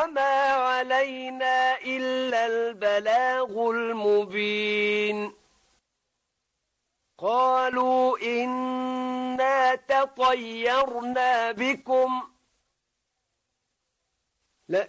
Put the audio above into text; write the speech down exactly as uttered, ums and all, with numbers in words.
وما علينا إلا البلاغ المبين قالوا إنا تطيرنا بكم